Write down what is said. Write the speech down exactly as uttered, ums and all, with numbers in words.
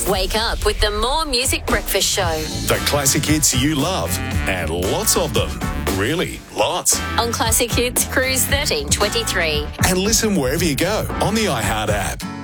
Wake up with the More Music Breakfast Show. The classic hits you love, and lots of them. Really, lots. On Classic Hits, Cruise thirteen twenty-three. And listen wherever you go on the iHeart app.